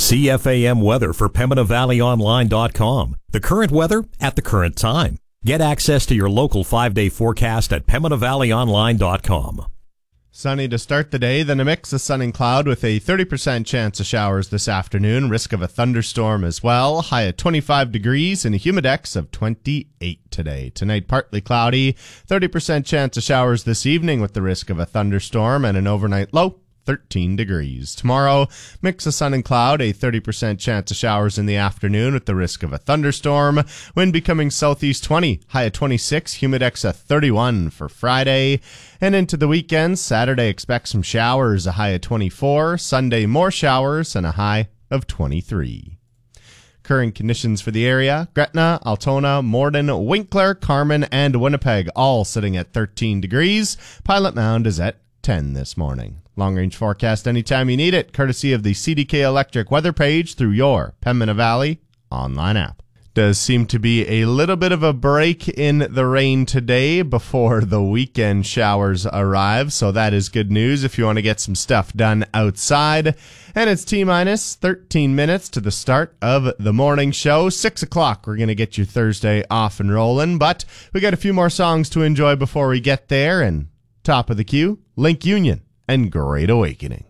CFAM weather for PembinaValleyOnline.com. The current weather at the current time. Get access to your local 5-day forecast at PembinaValleyOnline.com. Sunny to start the day, then a mix of sun and cloud with a 30% chance of showers this afternoon. Risk of a thunderstorm as well. High at 25 degrees and a humidex of 28 today. Tonight, partly cloudy. 30% chance of showers this evening with the risk of a thunderstorm and an overnight low 13 degrees. Tomorrow, mix of sun and cloud, a 30% chance of showers in the afternoon with the risk of a thunderstorm. Wind becoming southeast 20, high at 26, humidex at 31 for Friday. And into the weekend, Saturday expect some showers, a high at 24. Sunday, more showers and a high of 23. Current conditions for the area: Gretna, Altona, Morden, Winkler, Carman, and Winnipeg, all sitting at 13 degrees. Pilot Mound is at 10 this morning. Long-range forecast anytime you need it, courtesy of the CDK Electric weather page through your Pembina Valley online app. Does seem to be a little bit of a break in the rain today before the weekend showers arrive, so that is good news if you want to get some stuff done outside. And it's T-minus 13 minutes to the start of the morning show. 6 o'clock, we're going to get your Thursday off and rolling, but we got a few more songs to enjoy before we get there. And top of the queue, Link Union and Great Awakening.